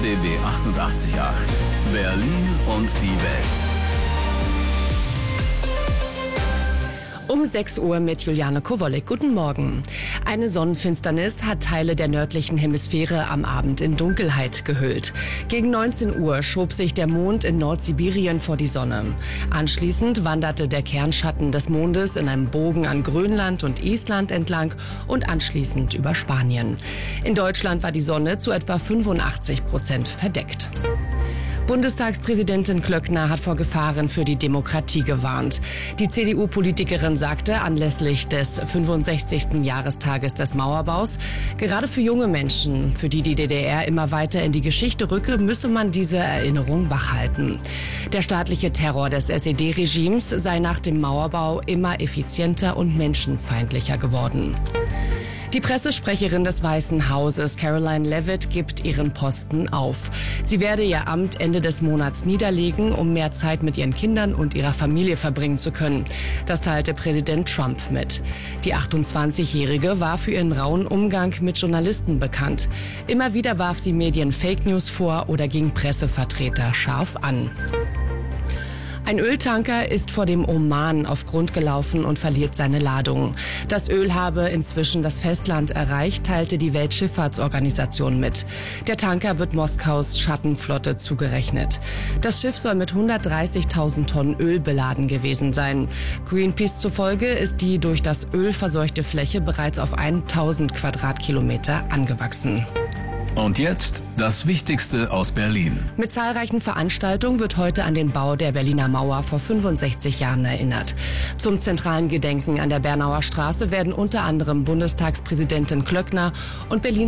RBB 88.8. Berlin und die Welt. Um 6 Uhr mit Juliane Kowolek. Guten Morgen. Eine Sonnenfinsternis hat Teile der nördlichen Hemisphäre am Abend in Dunkelheit gehüllt. Gegen 19 Uhr schob sich der Mond in Nordsibirien vor die Sonne. Anschließend wanderte der Kernschatten des Mondes in einem Bogen an Grönland und Island entlang und anschließend über Spanien. In Deutschland war die Sonne zu etwa 85% verdeckt. Bundestagspräsidentin Klöckner hat vor Gefahren für die Demokratie gewarnt. Die CDU-Politikerin sagte anlässlich des 65. Jahrestages des Mauerbaus, gerade für junge Menschen, für die die DDR immer weiter in die Geschichte rücke, müsse man diese Erinnerung wachhalten. Der staatliche Terror des SED-Regimes sei nach dem Mauerbau immer effizienter und menschenfeindlicher geworden. Die Pressesprecherin des Weißen Hauses, Caroline Leavitt, gibt ihren Posten auf. Sie werde ihr Amt Ende des Monats niederlegen, um mehr Zeit mit ihren Kindern und ihrer Familie verbringen zu können. Das teilte Präsident Trump mit. Die 28-Jährige war für ihren rauen Umgang mit Journalisten bekannt. Immer wieder warf sie Medien Fake News vor oder ging Pressevertreter scharf an. Ein Öltanker ist vor dem Oman auf Grund gelaufen und verliert seine Ladung. Das Öl habe inzwischen das Festland erreicht, teilte die Weltschifffahrtsorganisation mit. Der Tanker wird Moskaus Schattenflotte zugerechnet. Das Schiff soll mit 130.000 Tonnen Öl beladen gewesen sein. Greenpeace zufolge ist die durch das Öl verseuchte Fläche bereits auf 1.000 Quadratkilometer angewachsen. Und jetzt das Wichtigste aus Berlin. Mit zahlreichen Veranstaltungen wird heute an den Bau der Berliner Mauer vor 65 Jahren erinnert. Zum zentralen Gedenken an der Bernauer Straße werden unter anderem Bundestagspräsidentin Klöckner und Berlin